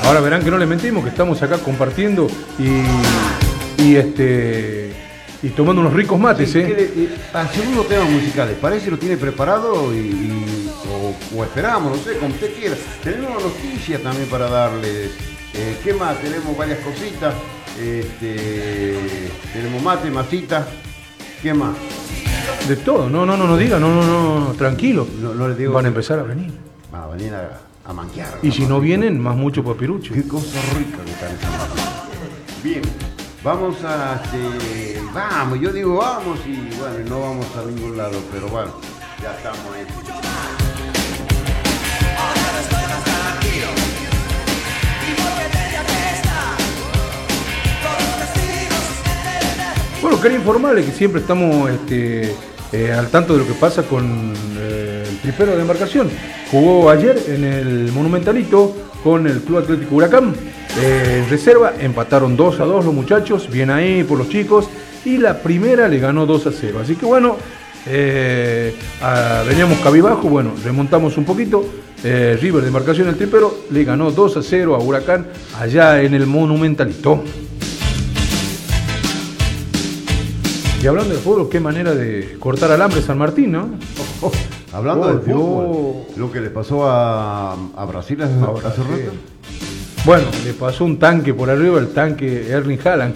Ahora verán que no les mentimos, que estamos acá compartiendo y tomando unos ricos mates, Sí, hacemos unos temas musicales, parece que lo tiene preparado o esperamos, no sé, como usted quiera. Tenemos noticias también para darles. ¿Qué más? Tenemos varias cositas. Tenemos mate, masita. ¿Qué más? de todo. No diga, no, tranquilo. No les digo. Van a empezar a venir. Van a venir a manquear. Y si no vienen, más mucho papirucho. Qué cosa rica que están haciendo. Bien. Vamos vamos, yo digo vamos y bueno, no vamos a ningún lado, pero bueno, ya estamos ahí. Bueno, quería informarles que siempre estamos al tanto de lo que pasa con el tripero de embarcación. Jugó ayer en el Monumentalito con el Club Atlético Huracán. En reserva empataron 2-2 los muchachos, bien ahí por los chicos, y la primera le ganó 2-0. Así que bueno, veníamos cabibajo, bueno, remontamos un poquito. River de embarcación, el tripero, le ganó 2-0 a Huracán allá en el Monumentalito. Y hablando de fútbol, qué manera de cortar alambre San Martín, ¿no? Hablando de fútbol, lo que le pasó a Brasil hace rato. Bueno, le pasó un tanque por arriba, el tanque Erling Haaland.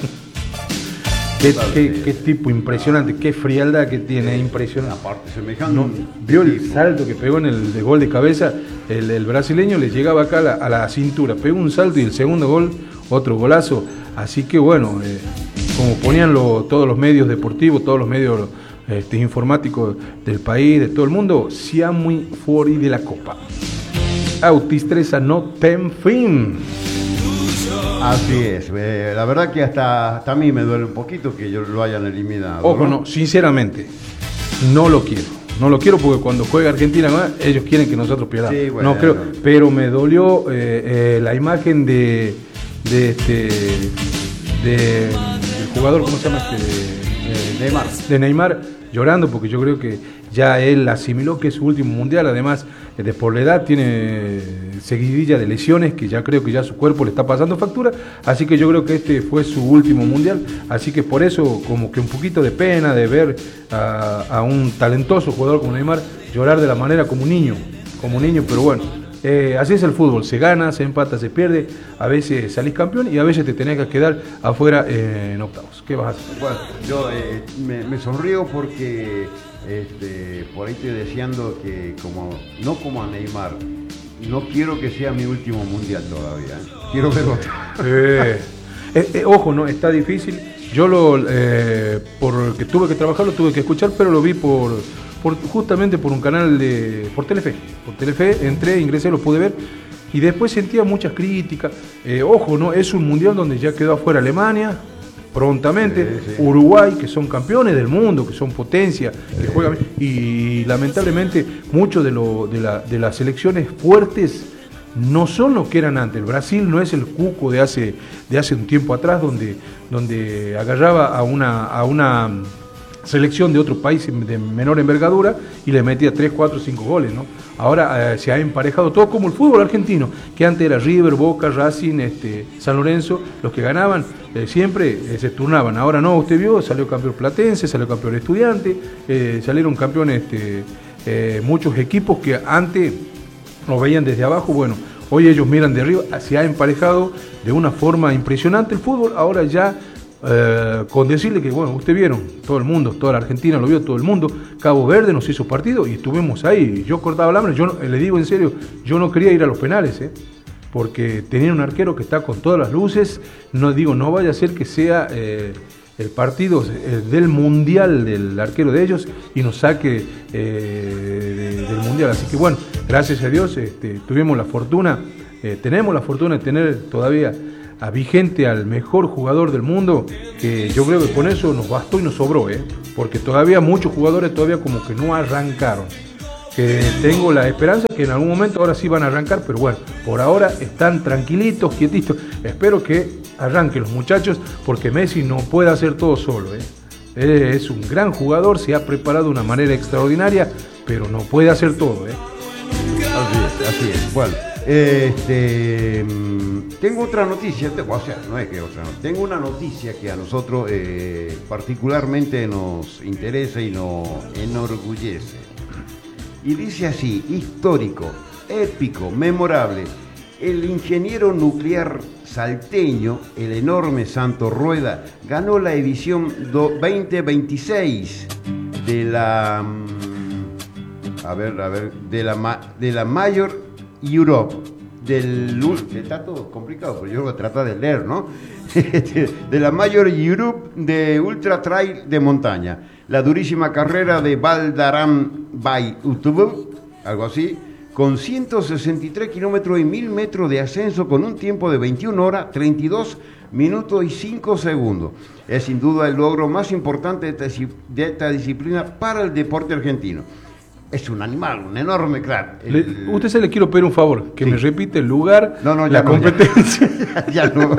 Qué tipo impresionante, qué frialdad que tiene, impresionante. Aparte, semejante. No, vio el salto que pegó en el gol de cabeza, el brasileño le llegaba acá a la cintura, pegó un salto y el segundo gol, otro golazo. Así que bueno, como ponían todos los medios deportivos, todos los medios informáticos del país, de todo el mundo, siamo fuori de la Copa. Autistresa no ten fin. Así es, la verdad que hasta a mí me duele un poquito que ellos lo hayan eliminado. Ojo, no, sinceramente, no lo quiero porque cuando juega Argentina, ellos quieren que nosotros pierdamos. Sí, bueno, no creo, pero me dolió la imagen del jugador, ¿cómo se llama? Neymar. De Neymar llorando, porque yo creo que ya él asimiló que es su último mundial. Además, por la edad tiene seguidilla de lesiones que ya creo que ya su cuerpo le está pasando factura, así que yo creo que este fue su último mundial, así que por eso como que un poquito de pena de ver a un talentoso jugador como Neymar llorar de la manera como un niño, pero bueno, así es el fútbol, se gana, se empata, se pierde, a veces salís campeón y a veces te tenés que quedar afuera en octavos. ¿Qué vas a hacer? Bueno, yo me sonrío porque por ahí estoy deseando que no como a Neymar, no quiero que sea mi último mundial todavía, quiero ver otro. Ojo, no, está difícil, yo porque tuve que trabajarlo, tuve que escuchar, pero lo vi justamente por un canal por Telefe, entré, ingresé, lo pude ver y después sentía muchas críticas. Ojo, no, es un mundial donde ya quedó afuera Alemania prontamente, sí. Uruguay, que son campeones del mundo, que son potencia, que juegan, y lamentablemente muchos de las selecciones fuertes no son lo que eran antes. El Brasil no es el cuco de hace un tiempo atrás, donde agarraba a una selección de otro país de menor envergadura y le metía 3, 4, 5 goles, ¿no? Ahora se ha emparejado todo como el fútbol argentino, que antes era River, Boca, Racing, San Lorenzo, los que ganaban siempre se turnaban. Ahora no, usted vio, salió campeón Platense, salió campeón Estudiante, salieron campeones muchos equipos que antes nos veían desde abajo. Bueno, hoy ellos miran de arriba, se ha emparejado de una forma impresionante el fútbol. Ahora ya con decirle que, bueno, ustedes vieron, todo el mundo, toda la Argentina lo vio, todo el mundo, Cabo Verde nos hizo partido y estuvimos ahí, yo cortaba el hambre, le digo en serio, yo no quería ir a los penales, porque tenía un arquero que está con todas las luces, no vaya a ser que sea el partido del mundial del arquero de ellos y nos saque del mundial, así que bueno, gracias a Dios tenemos la fortuna de tener todavía vigente al mejor jugador del mundo, que yo creo que con eso nos bastó y nos sobró, porque todavía muchos jugadores todavía como que no arrancaron, que tengo la esperanza que en algún momento ahora sí van a arrancar, pero bueno, por ahora están tranquilitos, quietitos, espero que arranquen los muchachos, porque Messi no puede hacer todo solo, es un gran jugador, se ha preparado de una manera extraordinaria, pero no puede hacer todo, Así es. Bueno, Tengo otra noticia, o sea, no es que otra, tengo una noticia que a nosotros particularmente nos interesa y nos enorgullece. Y dice así: histórico, épico, memorable. El ingeniero nuclear salteño, el enorme Santo Rueda, ganó la edición 2026 de la de la Major Europe, está todo complicado, pero yo voy a tratar de leer, ¿no? De la Major Europe de Ultra Trail de montaña, la durísima carrera de Val d'Aran by Utub, algo así, con 163 kilómetros y 1000 metros de ascenso, con un tiempo de 21 horas, 32 minutos y 5 segundos. Es sin duda el logro más importante de esta disciplina para el deporte argentino. Es un animal, un enorme crack. Usted se le quiero pedir un favor, que sí. me repite el lugar, no, la competencia. Ya no.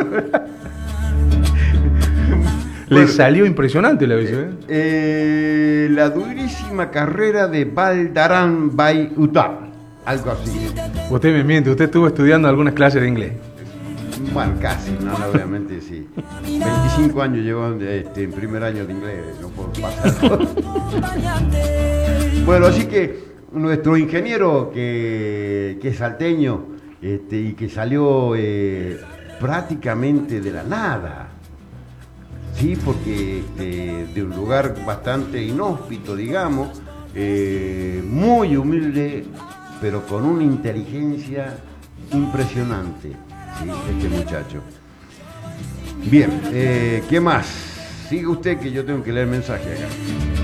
Le salió impresionante la visión. La durísima carrera de Val d'Aran by Utah, algo así. Usted me miente, usted estuvo estudiando algunas clases de inglés. Bueno, casi, no, obviamente sí. 25 años llevo en primer año de inglés, no puedo pasar. Bueno, así que nuestro ingeniero que es salteño y que salió prácticamente de la nada, sí, porque de un lugar bastante inhóspito, digamos, muy humilde, pero con una inteligencia impresionante, ¿sí? Este muchacho. Bien, ¿qué más? Sigue usted que yo tengo que leer mensaje acá.